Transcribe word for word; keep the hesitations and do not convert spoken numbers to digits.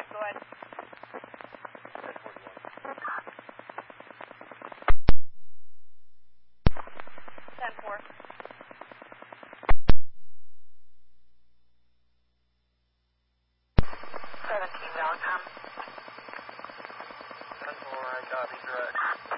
go ahead. ten four. seventeen, Valentine. ten four, I copy, direct.